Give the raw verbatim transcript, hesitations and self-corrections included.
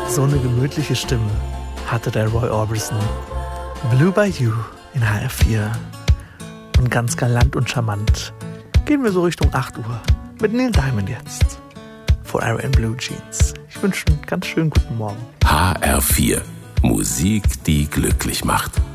So eine gemütliche Stimme hatte der Roy Orbison. Blue by You in H R vier. Und ganz galant und charmant gehen wir so Richtung acht Uhr mit Neil Diamond jetzt. Forever in Blue Jeans. Ich wünsche einen ganz schönen guten Morgen. H R vier. Musik, die glücklich macht.